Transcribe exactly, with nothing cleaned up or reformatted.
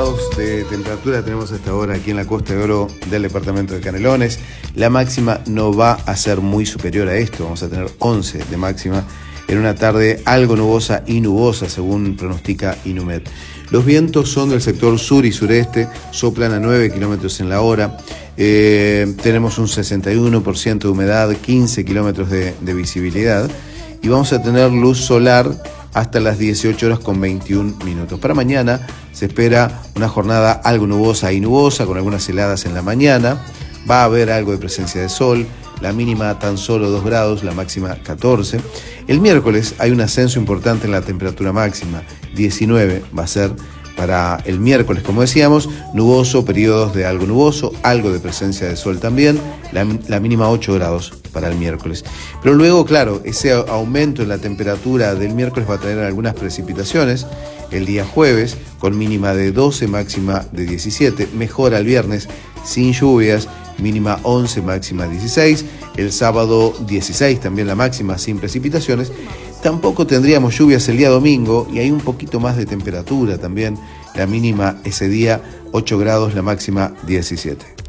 grados de temperatura tenemos hasta ahora aquí en la Costa de Oro del departamento de Canelones. La máxima no va a ser muy superior a esto, vamos a tener once de máxima en una tarde algo nubosa y nubosa, según pronostica Inumet. Los vientos son del sector sur y sureste, soplan a nueve kilómetros en la hora. Eh, tenemos un sesenta y uno por ciento de humedad, quince kilómetros de, de visibilidad, y vamos a tener luz solar hasta las dieciocho horas con veintiún minutos. Para mañana se espera una jornada algo nubosa y nubosa, con algunas heladas en la mañana. Va a haber algo de presencia de sol, la mínima tan solo dos grados, la máxima catorce. El miércoles hay un ascenso importante en la temperatura máxima, diecinueve va a ser para el miércoles, como decíamos, nuboso, periodos de algo nuboso, algo de presencia de sol también, la, la mínima ocho grados para el miércoles. Pero luego, claro, ese aumento en la temperatura del miércoles va a tener algunas precipitaciones el día jueves, con mínima de doce, máxima de diecisiete, mejora el viernes sin lluvias, mínima once, máxima dieciséis, el sábado dieciséis también la máxima sin precipitaciones. Tampoco tendríamos lluvias el día domingo y hay un poquito más de temperatura también, la mínima ese día ocho grados, la máxima diecisiete.